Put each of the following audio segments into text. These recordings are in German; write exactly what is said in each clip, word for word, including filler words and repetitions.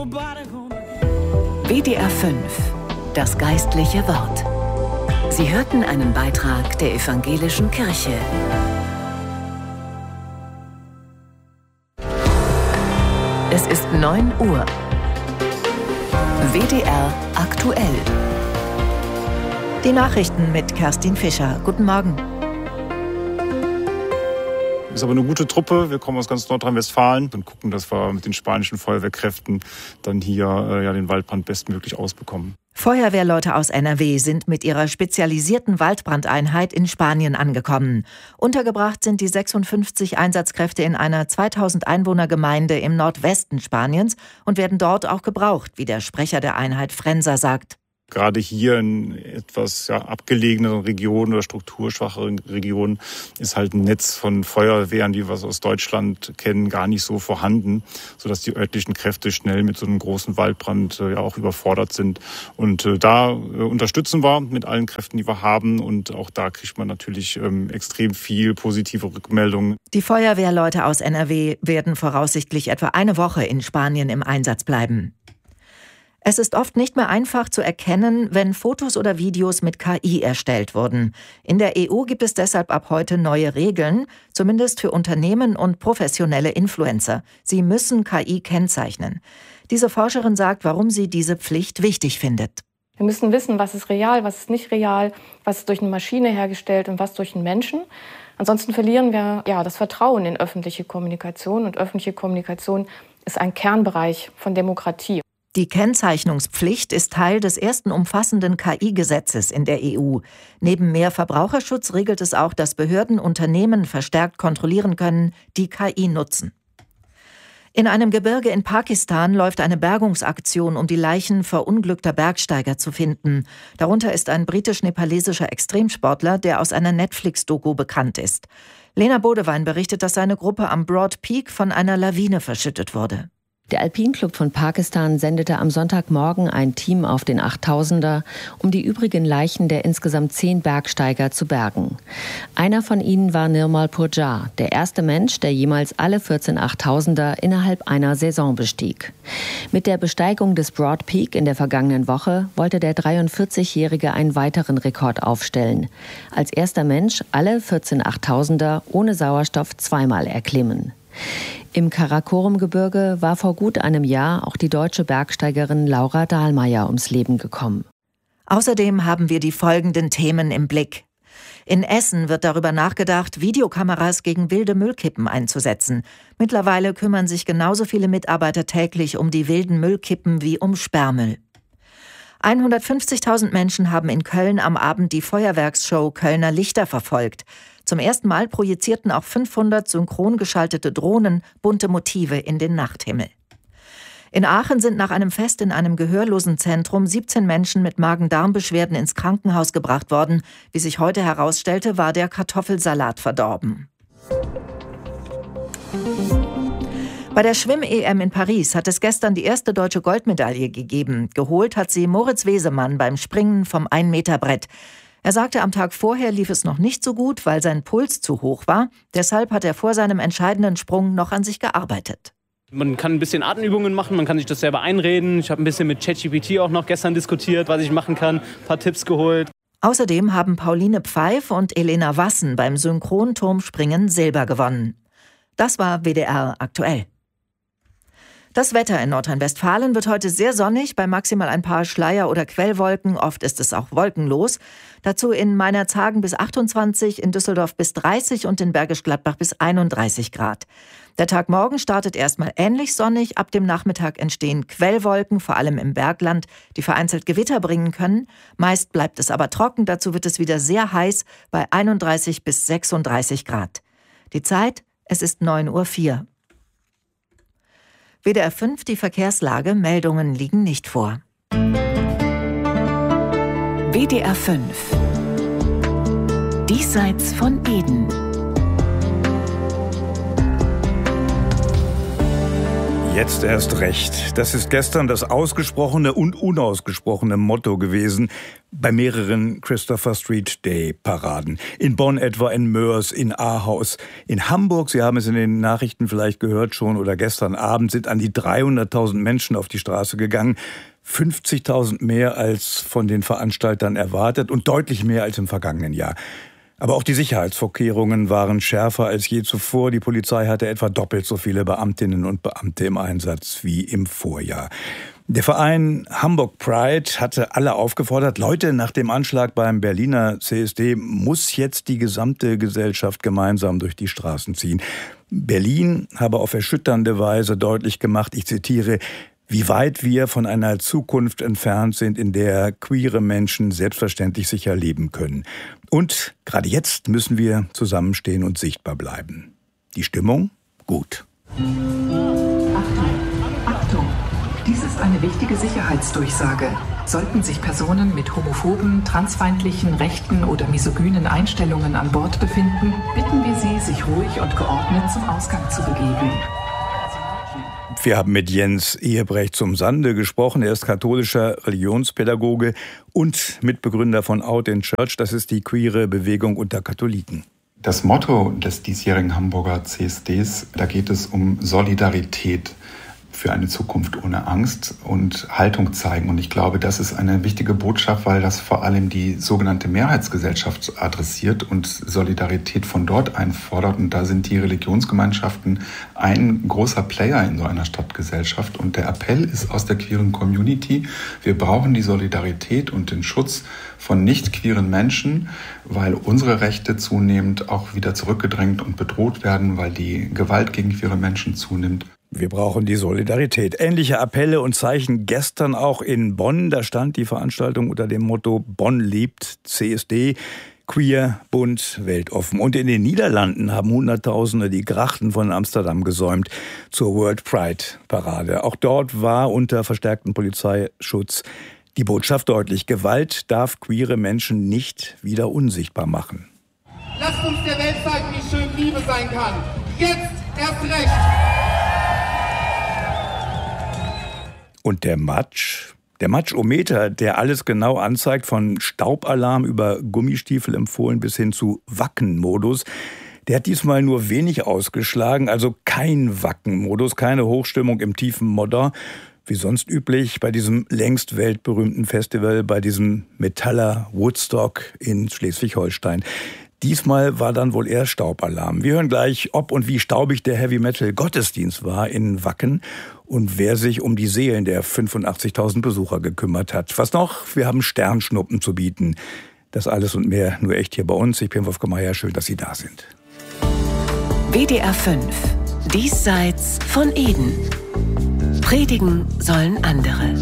W D R fünf, das geistliche Wort. Sie hörten einen Beitrag der Evangelischen Kirche. Es ist neun Uhr. W D R aktuell. Die Nachrichten mit Kerstin Fischer. Guten Morgen. Ist aber eine gute Truppe. Wir kommen aus ganz Nordrhein-Westfalen und gucken, dass wir mit den spanischen Feuerwehrkräften dann hier äh, ja, den Waldbrand bestmöglich ausbekommen. Feuerwehrleute aus N R W sind mit ihrer spezialisierten Waldbrandeinheit in Spanien angekommen. Untergebracht sind die sechsundfünfzig Einsatzkräfte in einer zweitausend Einwohner-Gemeinde im Nordwesten Spaniens und werden dort auch gebraucht, wie der Sprecher der Einheit Frensa sagt. Gerade hier in etwas ja, abgelegeneren Regionen oder strukturschwacheren Regionen ist halt ein Netz von Feuerwehren, die wir aus Deutschland kennen, gar nicht so vorhanden, sodass die örtlichen Kräfte schnell mit so einem großen Waldbrand äh, ja auch überfordert sind. Und äh, da äh, unterstützen wir mit allen Kräften, die wir haben. Und auch da kriegt man natürlich ähm, extrem viel positive Rückmeldungen. Die Feuerwehrleute aus N R W werden voraussichtlich etwa eine Woche in Spanien im Einsatz bleiben. Es ist oft nicht mehr einfach zu erkennen, wenn Fotos oder Videos mit K I erstellt wurden. In der E U gibt es deshalb ab heute neue Regeln, zumindest für Unternehmen und professionelle Influencer. Sie müssen K I kennzeichnen. Diese Forscherin sagt, warum sie diese Pflicht wichtig findet. Wir müssen wissen, was ist real, was ist nicht real, was ist durch eine Maschine hergestellt und was durch einen Menschen. Ansonsten verlieren wir ja das Vertrauen in öffentliche Kommunikation. Und öffentliche Kommunikation ist ein Kernbereich von Demokratie. Die Kennzeichnungspflicht ist Teil des ersten umfassenden K I-Gesetzes in der E U. Neben mehr Verbraucherschutz regelt es auch, dass Behörden Unternehmen verstärkt kontrollieren können, die K I nutzen. In einem Gebirge in Pakistan läuft eine Bergungsaktion, um die Leichen verunglückter Bergsteiger zu finden. Darunter ist ein britisch-nepalesischer Extremsportler, der aus einer Netflix-Doku bekannt ist. Lena Bodewein berichtet, dass seine Gruppe am Broad Peak von einer Lawine verschüttet wurde. Der Alpinclub von Pakistan sendete am Sonntagmorgen ein Team auf den achttausender, um die übrigen Leichen der insgesamt zehn Bergsteiger zu bergen. Einer von ihnen war Nirmal Purjar, der erste Mensch, der jemals alle vierzehn achttausender innerhalb einer Saison bestieg. Mit der Besteigung des Broad Peak in der vergangenen Woche wollte der dreiundvierzigjährige einen weiteren Rekord aufstellen. Als erster Mensch alle vierzehn achttausender ohne Sauerstoff zweimal erklimmen. Im Karakorum-Gebirge war vor gut einem Jahr auch die deutsche Bergsteigerin Laura Dahlmeier ums Leben gekommen. Außerdem haben wir die folgenden Themen im Blick. In Essen wird darüber nachgedacht, Videokameras gegen wilde Müllkippen einzusetzen. Mittlerweile kümmern sich genauso viele Mitarbeiter täglich um die wilden Müllkippen wie um Sperrmüll. hundertfünfzigtausend Menschen haben in Köln am Abend die Feuerwerksshow Kölner Lichter verfolgt. Zum ersten Mal projizierten auch fünfhundert synchron geschaltete Drohnen bunte Motive in den Nachthimmel. In Aachen sind nach einem Fest in einem Gehörlosenzentrum siebzehn Menschen mit Magen-Darm-Beschwerden ins Krankenhaus gebracht worden. Wie sich heute herausstellte, war der Kartoffelsalat verdorben. Bei der Schwimm-E M in Paris hat es gestern die erste deutsche Goldmedaille gegeben. Geholt hat sie Moritz Wesemann beim Springen vom ein-Meter-Brett. Er sagte, am Tag vorher lief es noch nicht so gut, weil sein Puls zu hoch war. Deshalb hat er vor seinem entscheidenden Sprung noch an sich gearbeitet. Man kann ein bisschen Atemübungen machen, man kann sich das selber einreden. Ich habe ein bisschen mit ChatGPT auch noch gestern diskutiert, was ich machen kann, ein paar Tipps geholt. Außerdem haben Pauline Pfeif und Elena Wassen beim Synchronturmspringen Silber gewonnen. Das war W D R aktuell. Das Wetter in Nordrhein-Westfalen wird heute sehr sonnig, bei maximal ein paar Schleier- oder Quellwolken. Oft ist es auch wolkenlos. Dazu in Meinerzhagen bis achtundzwanzig, in Düsseldorf bis dreißig und in Bergisch Gladbach bis einunddreißig Grad. Der Tag morgen startet erstmal ähnlich sonnig. Ab dem Nachmittag entstehen Quellwolken, vor allem im Bergland, die vereinzelt Gewitter bringen können. Meist bleibt es aber trocken. Dazu wird es wieder sehr heiß bei einunddreißig bis sechsunddreißig Grad. Die Zeit, es ist neun Uhr vier. W D R fünf, die Verkehrslage, Meldungen liegen nicht vor. W D R fünf. Diesseits von Eden. Jetzt erst recht. Das ist gestern das ausgesprochene und unausgesprochene Motto gewesen bei mehreren Christopher Street Day Paraden. In Bonn etwa, in Moers, in Ahaus. In Hamburg, Sie haben es in den Nachrichten vielleicht gehört schon, oder gestern Abend sind an die dreihunderttausend Menschen auf die Straße gegangen. fünfzigtausend mehr als von den Veranstaltern erwartet und deutlich mehr als im vergangenen Jahr. Aber auch die Sicherheitsvorkehrungen waren schärfer als je zuvor. Die Polizei hatte etwa doppelt so viele Beamtinnen und Beamte im Einsatz wie im Vorjahr. Der Verein Hamburg Pride hatte alle aufgefordert, Leute, nach dem Anschlag beim Berliner C S D muss jetzt die gesamte Gesellschaft gemeinsam durch die Straßen ziehen. Berlin habe auf erschütternde Weise deutlich gemacht, ich zitiere, wie weit wir von einer Zukunft entfernt sind, in der queere Menschen selbstverständlich sicher leben können. Und gerade jetzt müssen wir zusammenstehen und sichtbar bleiben. Die Stimmung? Gut. Achtung, Achtung! Dies ist eine wichtige Sicherheitsdurchsage. Sollten sich Personen mit homophoben, transfeindlichen, rechten oder misogynen Einstellungen an Bord befinden, bitten wir sie, sich ruhig und geordnet zum Ausgang zu begeben. Wir haben mit Jens Ehebrecht zum Sande gesprochen. Er ist katholischer Religionspädagoge und Mitbegründer von Out in Church. Das ist die queere Bewegung unter Katholiken. Das Motto des diesjährigen Hamburger C S Ds, da geht es um Solidarität für eine Zukunft ohne Angst und Haltung zeigen. Und ich glaube, das ist eine wichtige Botschaft, weil das vor allem die sogenannte Mehrheitsgesellschaft adressiert und Solidarität von dort einfordert. Und da sind die Religionsgemeinschaften ein großer Player in so einer Stadtgesellschaft. Und der Appell ist aus der queeren Community, wir brauchen die Solidarität und den Schutz von nicht queeren Menschen, weil unsere Rechte zunehmend auch wieder zurückgedrängt und bedroht werden, weil die Gewalt gegen queere Menschen zunimmt. Wir brauchen die Solidarität. Ähnliche Appelle und Zeichen gestern auch in Bonn. Da stand die Veranstaltung unter dem Motto Bonn liebt C S D. Queer, bunt, weltoffen. Und in den Niederlanden haben Hunderttausende die Grachten von Amsterdam gesäumt zur World Pride Parade. Auch dort war unter verstärktem Polizeischutz die Botschaft deutlich. Gewalt darf queere Menschen nicht wieder unsichtbar machen. Lasst uns der Welt zeigen, wie schön Liebe sein kann. Jetzt erst recht. Und der Matsch, der Matschometer, der alles genau anzeigt, von Staubalarm über Gummistiefel empfohlen bis hin zu Wacken-Modus, der hat diesmal nur wenig ausgeschlagen, also kein Wacken-Modus, keine Hochstimmung im tiefen Modder, wie sonst üblich bei diesem längst weltberühmten Festival, bei diesem Metaller Woodstock in Schleswig-Holstein. Diesmal war dann wohl eher Staubalarm. Wir hören gleich, ob und wie staubig der Heavy-Metal-Gottesdienst war in Wacken und wer sich um die Seelen der fünfundachtzigtausend Besucher gekümmert hat. Was noch? Wir haben Sternschnuppen zu bieten. Das alles und mehr nur echt hier bei uns. Ich bin Wolfgang Meier, schön, dass Sie da sind. W D R fünf. Diesseits von Eden. Predigen sollen andere.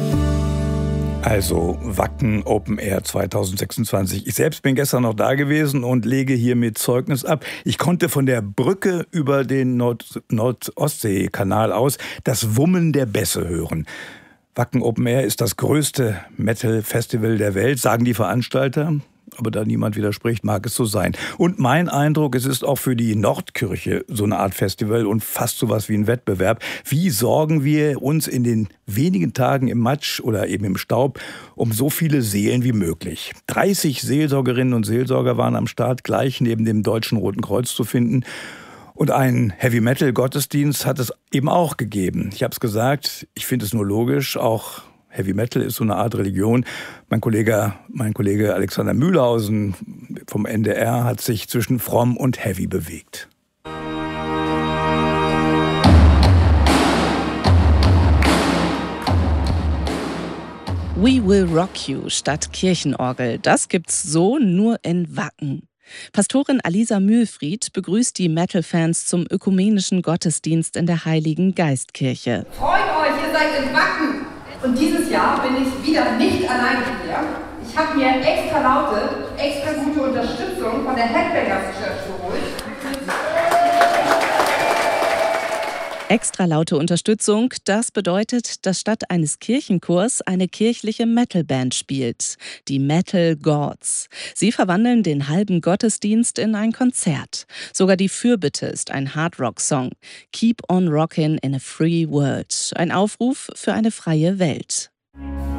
Also Wacken Open Air zweitausendsechsundzwanzig. Ich selbst bin gestern noch da gewesen und lege hiermit Zeugnis ab. Ich konnte von der Brücke über den Nord- Nord-Ostsee-Kanal aus das Wummen der Bässe hören. Wacken Open Air ist das größte Metal-Festival der Welt, sagen die Veranstalter. Aber da niemand widerspricht, mag es so sein. Und mein Eindruck, es ist auch für die Nordkirche so eine Art Festival und fast sowas wie ein Wettbewerb. Wie sorgen wir uns in den wenigen Tagen im Matsch oder eben im Staub um so viele Seelen wie möglich? dreißig Seelsorgerinnen und Seelsorger waren am Start, gleich neben dem Deutschen Roten Kreuz zu finden. Und einen Heavy-Metal-Gottesdienst hat es eben auch gegeben. Ich habe es gesagt, ich finde es nur logisch, auch Heavy Metal ist so eine Art Religion. Mein Kollege, mein Kollege Alexander Mühlhausen vom N D R hat sich zwischen fromm und heavy bewegt. We Will Rock You statt Kirchenorgel, das gibt's so nur in Wacken. Pastorin Alisa Mühlfried begrüßt die Metal-Fans zum ökumenischen Gottesdienst in der Heiligen Geistkirche. Freut euch, ihr seid in Wacken! Und dieses Jahr bin ich wieder nicht alleine hier. Ich habe mir extra laute, extra gute Unterstützung von der Headbangers Church geholt. Extra laute Unterstützung, das bedeutet, dass statt eines Kirchenchors eine kirchliche Metalband spielt, die Metal Gods. Sie verwandeln den halben Gottesdienst in ein Konzert. Sogar die Fürbitte ist ein Hardrock-Song. Keep on rockin' in a free world. Ein Aufruf für eine freie Welt.